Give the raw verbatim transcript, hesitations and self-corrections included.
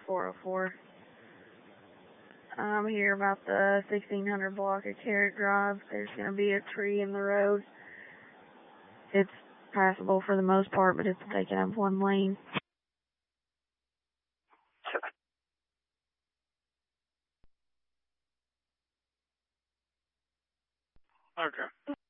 four oh four. I'm here about the sixteen hundred block of Carrot Drive. There's going to be a tree in the road. It's passable for the most part, but it's taking up one lane. Okay.